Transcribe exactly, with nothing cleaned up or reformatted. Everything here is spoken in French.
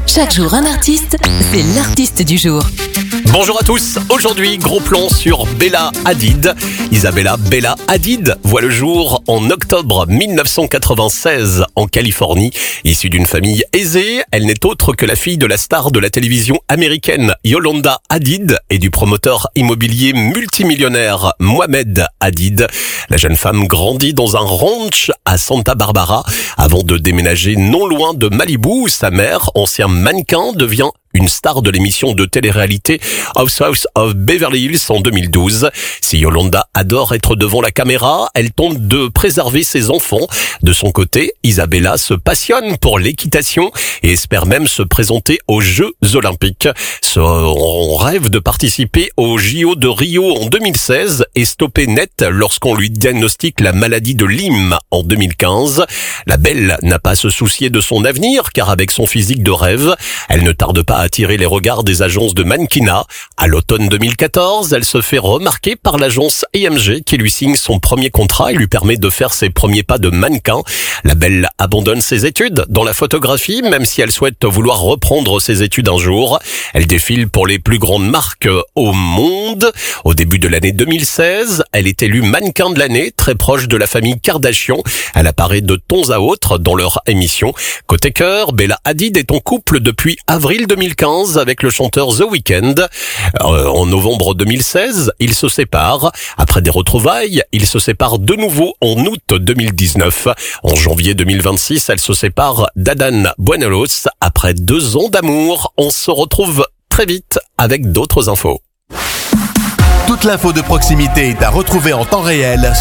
Chaque jour un artiste, c'est l'artiste du jour. Bonjour à tous, aujourd'hui gros plan sur Bella Hadid. Isabella Bella Hadid voit le jour en octobre mille neuf cent quatre-vingt-seize en Californie. Issue d'une famille aisée, elle n'est autre que la fille de la star de la télévision américaine Yolanda Hadid et du promoteur immobilier multimillionnaire Mohamed Hadid. La jeune femme grandit dans un ranch à Santa Barbara avant de déménager non loin de Malibu où sa mère, ancien mannequin, devient une star de l'émission de télé-réalité Housewives of Beverly Hills en deux mille douze. Si Yolanda adore être devant la caméra, elle tente de préserver ses enfants. De son côté, Isabella se passionne pour l'équitation et espère même se présenter aux Jeux Olympiques. Son rêve de participer aux J O de Rio en deux mille seize est stoppé net lorsqu'on lui diagnostique la maladie de Lyme en deux mille quinze. La belle n'a pas à se soucier de son avenir car avec son physique de rêve, elle ne tarde pas à attirer les regards des agences de mannequinat. À l'automne deux mille quatorze, elle se fait remarquer par l'agence I M G qui lui signe son premier contrat et lui permet de faire ses premiers pas de mannequin. La belle abandonne ses études dans la photographie, même si elle souhaite vouloir reprendre ses études un jour. Elle défile pour les plus grandes marques au monde. Au début de l'année deux mille seize, elle est élue mannequin de l'année, très proche de la famille Kardashian. Elle apparaît de temps à autre dans leur émission. Côté cœur, Bella Hadid est en couple depuis avril deux mille quinze avec le chanteur The Weeknd. Euh, en novembre deux mille seize, ils se séparent. Après des retrouvailles, ils se séparent de nouveau en août deux mille dix-neuf. En janvier deux mille vingt-six, elle se sépare d'Adán Buñuelos. Après deux ans d'amour, on se retrouve très vite avec d'autres infos. Toute l'info de proximité est à retrouver en temps réel